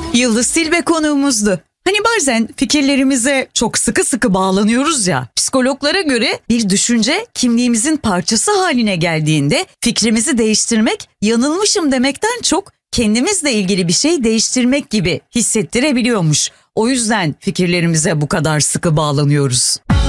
Yıldız Tilbe konuğumuzdu. Hani bazen fikirlerimize çok sıkı sıkı bağlanıyoruz ya. Psikologlara göre bir düşünce kimliğimizin parçası haline geldiğinde fikrimizi değiştirmek yanılmışım demekten çok kendimizle ilgili bir şey değiştirmek gibi hissettirebiliyormuş. O yüzden fikirlerimize bu kadar sıkı bağlanıyoruz.